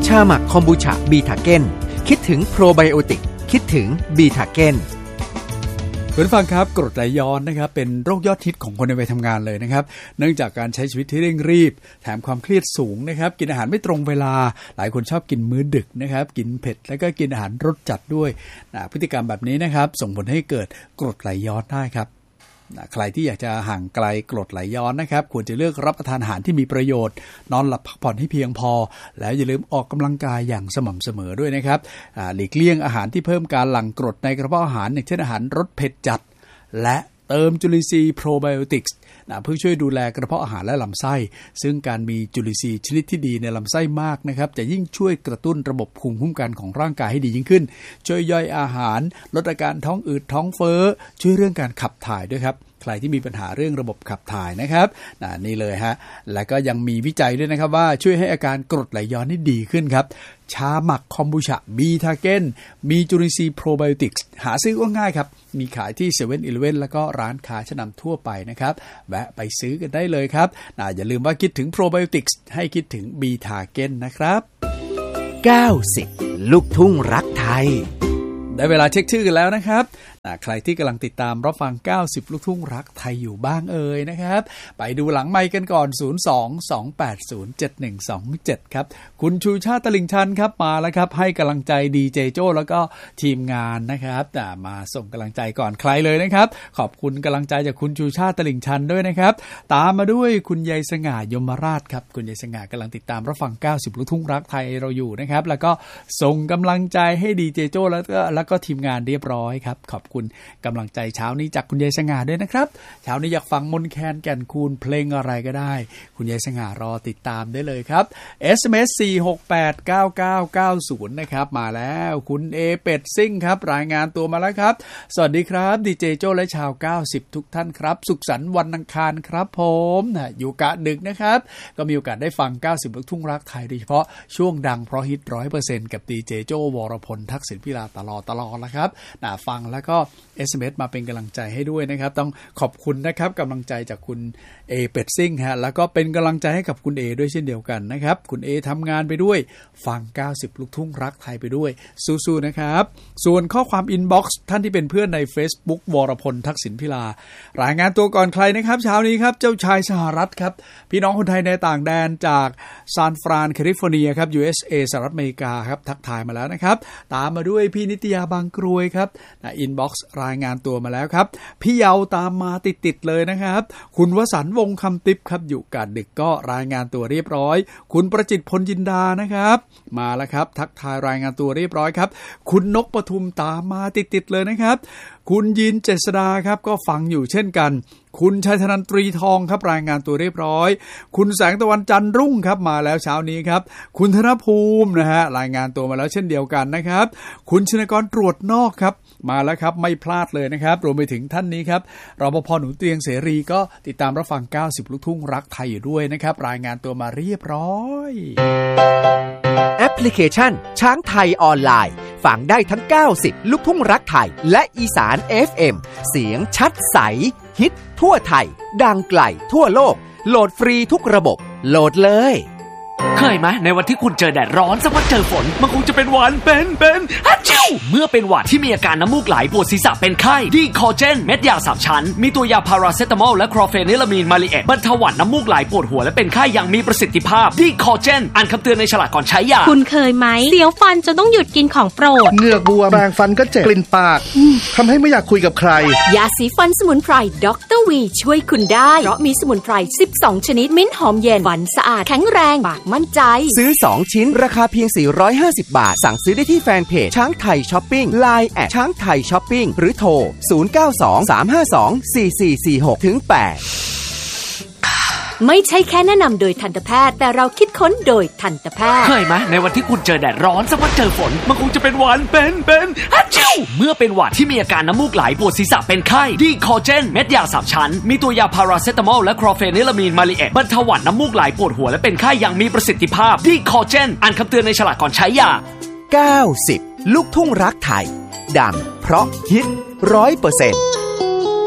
ชาหมักคอมบูชาบีทาเก้นคิดถึงโปรไบโอติกคิดถึงบีทาเก้นคุณฟังครับกรดไหลย้อนนะครับเป็นโรคยอดฮิตของคนในวัยทำงานเลยนะครับเนื่องจากการใช้ชีวิตที่เร่งรีบแถมความเครียดสูงนะครับกินอาหารไม่ตรงเวลาหลายคนชอบกินมื้อดึกนะครับกินเผ็ดแล้วก็กินอาหารรสจัดด้วยพฤติกรรมแบบนี้นะครับส่งผลให้เกิดกรดไหลย้อนได้ครับใครที่อยากจะห่างไกลกรดไหลย้อนนะครับควรจะเลือกรับประทานอาหารที่มีประโยชน์นอนหลับพักผ่อนให้เพียงพอแล้วอย่าลืมออกกำลังกายอย่างสม่ำเสมอด้วยนะครับหลีกเลี่ยงอาหารที่เพิ่มการหลั่งกรดในกระเพาะอาหารอย่างเช่นอาหารรสเผ็ดจัดและเติมจุลินทรีย์โปรไบโอติกส์เพื่อช่วยดูแลกระเพาะอาหารและลำไส้ซึ่งการมีจุลินทรีย์ชนิดที่ดีในลำไส้มากนะครับจะยิ่งช่วยกระตุ้นระบบภูมิคุ้มกันของร่างกายให้ดียิ่งขึ้นช่วยย่อยอาหารลดอาการท้องอืดท้องเฟ้อช่วยเรื่องการขับถ่ายด้วยครับใครที่มีปัญหาเรื่องระบบขับถ่ายนะครับนี่เลยฮะแล้วก็ยังมีวิจัยด้วยนะครับว่าช่วยให้อาการกรดไหลย้อนนี่ดีขึ้นครับชาหมักคอมบูชาบีทาเก้นมีจุลินทรีย์โปรไบโอติกส์หาซื้อก็ง่ายครับมีขายที่ 7-Eleven แล้วก็ร้านค้าชั้นนำทั่วไปนะครับแวะไปซื้อกันได้เลยครับอย่าลืมว่าคิดถึงโปรไบโอติกส์ให้คิดถึงบีทาเก้นนะครับ 90ลูกทุ่งรักไทยได้เวลาเช็คชื่อกันแล้วนะครับใครที่กำลังติดตามรับฟัง90ลูกทุ่งรักไทยอยู่บ้างนะครับไปดูหลังไมค์กันก่อน 02-280-7127 ครับคุณชูชาติตลิ่งชันครับมาแล้วครับให้กำลังใจดีเจโจ้แล้วก็ทีมงานนะครับมาส่งกำลังใจก่อนใครเลยนะครับขอบคุณกำลังใจจากคุณชูชาติตลิ่งชันด้วยนะครับตามมาด้วยคุณยายสง่ายมราชครับคุณยายสง่ากำลังติดตามรับฟัง90ลูกทุ่งรักไทยเราอยู่นะครับแล้วก็ส่งกำลังใจให้ดีเจโจ้แล้วก็ทีมงานเรียบร้อยครับขอบคุณกำลังใจเช้านี้จากคุณยายสง่าด้วยนะครับเช้านี้อยากฟังมนต์แคนแก่นคูณเพลงอะไรก็ได้คุณยายสง่ารอติดตามได้เลยครับ SMS 4689990นะครับมาแล้วคุณเอเป็ดซิ่งครับรายงานตัวมาแล้วครับสวัสดีครับดีเจโจ้และชาว90ทุกท่านครับสุขสันต์วันอังคารครับผมอยู่กะดึกนะครับก็มีโอกาสได้ฟัง90ลูกทุ่งรักไทยโดยเฉพาะช่วงดังเพราะฮิต 100% กับดีเจโจ้วรพลทักษิณพิลาตลอดแล้วครับฟังแล้วก็ SMS มาเป็นกำลังใจให้ด้วยนะครับต้องขอบคุณนะครับกำลังใจจากคุณเอเป็ดซิ่งฮะแล้วก็เป็นกำลังใจให้กับคุณเอด้วยเช่นเดียวกันนะครับคุณเอทำงานไปด้วยฟัง90ลูกทุ่งรักไทยไปด้วยสู้ๆนะครับส่วนข้อความอินบ็อกซ์ท่านที่เป็นเพื่อนใน Facebook วรพลทักษิณพิลารายงานตัวก่อนใครนะครับเช้านี้ครับเจ้าชายสหรัฐครับพี่น้องคนไทยในต่างแดนจากซานฟรานแคลิฟอร์เนียครับ USA สหรัฐอเมริกาครับทักทายมาแล้วนะครับตามมาด้วยพี่นิตยาบางกรวยครับอินบ็อกซ์รายงานตัวมาแล้วครับพี่เยาตามมาติดเลยนะครับคุณวสันต์วงคำติ๊บครับอยู่กาดดึกก็รายงานตัวเรียบร้อยคุณประจิตรพลจินดานะครับมาแล้วครับทักทายรายงานตัวเรียบร้อยครับคุณนกปทุมตามมาติดเลยนะครับคุณยินเจษดาครับก็ฟังอยู่เช่นกันคุณชัยธนันตรีทองครับรายงานตัวเรียบร้อยคุณแสงตะวันจันทร์รุ่งครับมาแล้วเช้านี้ครับคุณธนภูมินะฮะรายงานตัวมาแล้วเช่นเดียวกันนะครับคุณชินกรตรวจนอกครับมาแล้วครับไม่พลาดเลยนะครับรวมไปถึงท่านนี้ครับรปภ.หนูเตียงเสรีก็ติดตามรับฟัง90ลูกทุ่งรักไทยอยู่ด้วยนะครับรายงานตัวมาเรียบร้อยแอปพลิเคชันช้างไทยออนไลน์ฟังได้ทั้ง90ลูกทุ่งรักไทยและอีสาน FM เสียงชัดใสฮิตทั่วไทยดังไกลทั่วโลกโหลดฟรีทุกระบบโหลดเลยเคยไหมในวันที่คุณเจอแดดร้อนสักพักเจอฝนมันคงจะเป็นหวัดเป็นฮัจจิวเมื่อเป็นหวัดที่มีอาการน้ำมูกไหลปวดศีรษะเป็นไข้ดีคอเจนเม็ดยา3ชั้นมีตัวยาพาราเซตามอลและคลอเฟนิลามีนมาลิเอตบรรเทาหวัดน้ำมูกไหลปวดหัวและเป็นไข้อย่างมีประสิทธิภาพดีคอเจนอ่านคำเตือนในฉลากก่อนใช้ยาคุณเคยไหมเสียวฟันจนต้องหยุดกินของโปรดเหงือกบวมแปรงฟันก็เจ็บกลิ่นปากทำให้ไม่อยากคุยกับใครยาสีฟันสมุนไพรดร.วีช่วยคุณได้เพราะมีสมุนไพร12ชนิดมิ้นหอมเย็นฟันสะอาดแข็งแรงปากมั่นใจซื้อ2ชิ้นราคาเพียง450บาทสั่งซื้อได้ที่แฟนเพจช้างไทยช้อปปิ้ง LINE แอดช้างไทยช้อปปิ้งหรือโทร0923524446-8 ไม่ใช่แค่แนะนำโดยทันตแพทย์แต่เราคิดค้นโดยทันตแพทย์เคยไหมในวันที่คุณเจอแดดร้อนสักพักเจอฝนมันคงจะเป็นหวัดเป็นฮัจจิวเมื่อเป็นหวัดที่มีอาการน้ำมูกไหลปวดศีรษะเป็นไข้ดีคอเจนเม็ดยา3ชั้นมีตัวยาพาราเซตามอลและคลอเฟนิลามีนมาลิเอตบรรเทาหวัดน้ำมูกไหลปวดหัวและเป็นไข้อย่างมีประสิทธิภาพดีคอเจนอ่านคำเตือนในฉลากก่อนใช้ยา90ลูกทุ่งรักไทยดังเพราะฮิต 100%